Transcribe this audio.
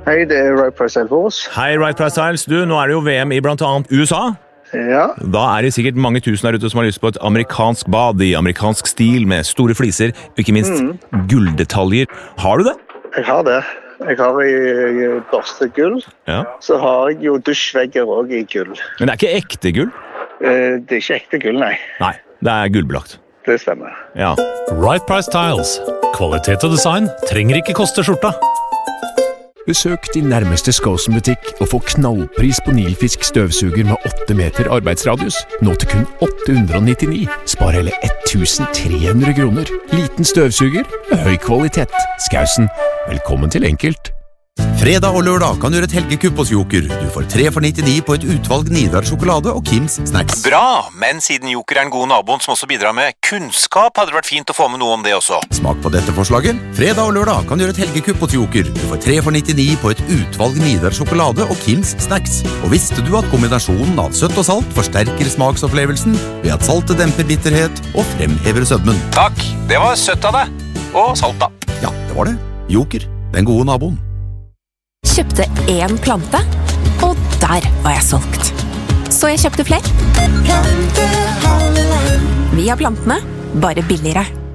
Hei, det Right Price Elfors. Hei, Right Price Tiles. Du, nå det jo VM I blant annet USA. Ja. Da det sikkert mange tusen der ute som har lyst på et amerikansk bad I amerikansk stil med store fliser, og ikke minst gulldetaljer. Har du det? Jeg har det. Jeg har I børste gull. Ja. Så har jeg jo dusjvegger også I gull. Men det ikke ekte gull? Det ikke ekte gull, nei. Nei, det gullbelagt. Det stemmer. Ja. Right Price Tiles. Kvalitet og design trenger ikke koste skjorta. Besøk din nærmeste Skosen-butikk og få knallpris på Nilfisk støvsuger med 8 meter arbeidsradius. Nå til kun 899. Spar hele 1300 kroner. Liten støvsuger med høy kvalitet. Skausen, velkommen til enkelt. Fredag og lørdag kan du gjøre et helgekupp hos Joker. Du får 3 for 99 på et utvalg Nidar sjokolade og Kims snacks. Bra, men siden Joker en god naboen som også bidrar med kunnskap, hadde det vært fint å få med noe om det også. Smak på dette forslaget. Fredag og lørdag kan du gjøre et helgekupp hos Joker. Du får 3 for 99 på et utvalg Nidar sjokolade og Kims snacks. Og visste du at kombinasjonen av søtt og salt forsterker smaksopplevelsen ved at saltet demper bitterhet og fremhever sødmen? Takk, det var søtt av deg. Og salt da. Ja, det var det. Joker, den gode naboen. Kjøpte en plante, og der var jeg solgt. Så jeg kjøpte flere. Vi har plantene, bare billigere.